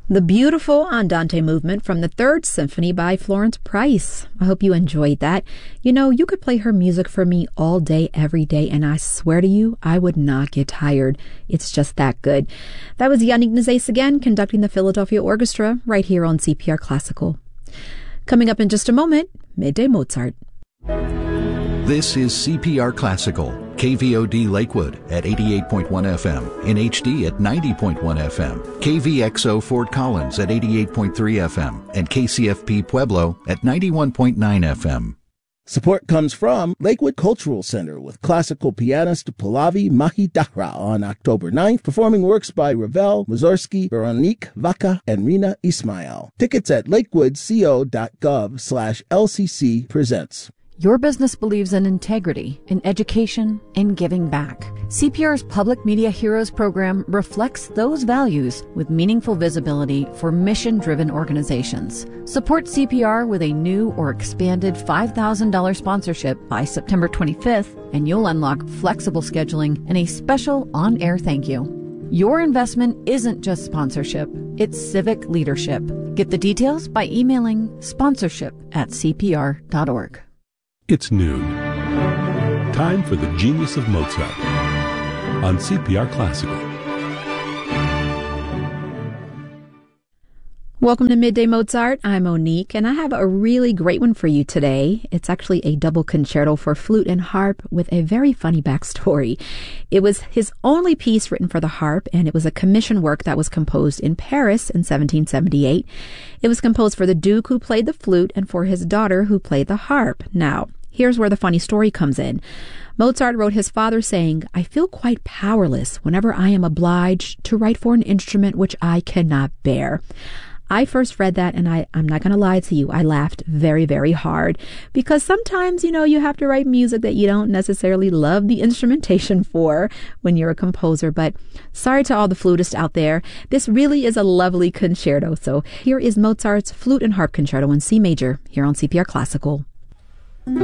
The beautiful Andante movement from the Third Symphony by Florence Price. I hope you enjoyed that. You know, you could play her music for me all day, every day, and I swear to you, I would not get tired. It's just that good. That was Yannick Nazais again, conducting the Philadelphia Orchestra right here on CPR Classical. Coming up in just a moment, Midday Mozart. This is CPR Classical, KVOD Lakewood at 88.1 FM, in HD at 90.1 FM, KVXO Fort Collins at 88.3 FM, and KCFP Pueblo at 91.9 FM. Support comes from Lakewood Cultural Center with classical pianist Pallavi Mahidara on October 9th, performing works by Ravel, Mussorgsky, Veronique Vaca, and Rina Ismail. Tickets at lakewoodco.gov/LCC presents. Your business believes in integrity, in education, in giving back. CPR's Public Media Heroes program reflects those values with meaningful visibility for mission-driven organizations. Support CPR with a new or expanded $5,000 sponsorship by September 25th, and you'll unlock flexible scheduling and a special on-air thank you. Your investment isn't just sponsorship, it's civic leadership. Get the details by emailing sponsorship@cpr.org. It's noon. Time for the Genius of Mozart on CPR Classical. Welcome to Midday Mozart. I'm Monique, and I have a really great one for you today. It's actually a double concerto for flute and harp with a very funny backstory. It was his only piece written for the harp, and it was a commissioned work that was composed in Paris in 1778. It was composed for the Duke, who played the flute, and for his daughter, who played the harp. Now, here's where the funny story comes in. Mozart wrote his father saying, "I feel quite powerless whenever I am obliged to write for an instrument which I cannot bear." I first read that, and I'm not going to lie to you, I laughed very, very hard, because sometimes, you have to write music that you don't necessarily love the instrumentation for when you're a composer. But sorry to all the flutists out there. This really is a lovely concerto. So here is Mozart's Flute and Harp Concerto in C major here on CPR Classical.